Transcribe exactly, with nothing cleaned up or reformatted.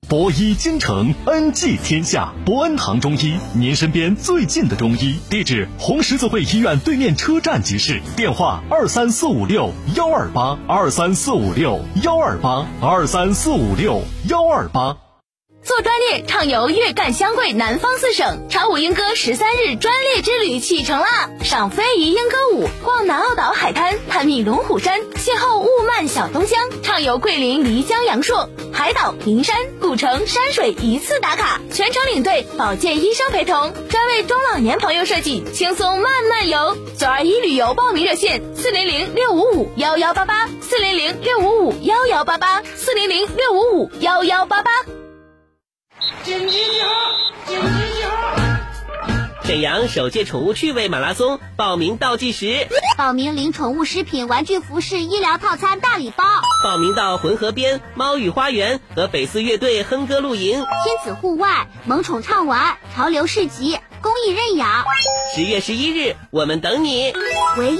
博医精诚，恩济天下。博恩堂中医，您身边最近的中医。地址：红十字会医院对面车站即市。电话：二三四五六幺二八二三四五六幺二八二三四五六幺二八。 做专列畅游粤赣湘桂南方四省，长舞莺歌十三日专列之旅启程啦！赏非遗莺歌舞，逛南澳岛海滩，探秘龙虎山，邂逅雾漫小东乡，畅游桂林漓江阳朔，海岛、名山、古城、山水一次打卡，全程领队，保健医生陪同，专为中老年朋友设计，轻松慢慢游。九二一旅游报名热线：四零零六五五幺幺八八，四零零六五五幺幺八八，四零零六五五幺幺八八。 紧急集合！紧急集合！ 沈阳首届宠物趣味马拉松报名倒计时， 报名领宠物食品、玩具、服饰、医疗套餐大礼包。 报名到浑河边猫语花园和北四乐队哼歌露营， 亲子户外、萌宠畅玩、潮流市集、公益认养。 十月十一日，我们等你。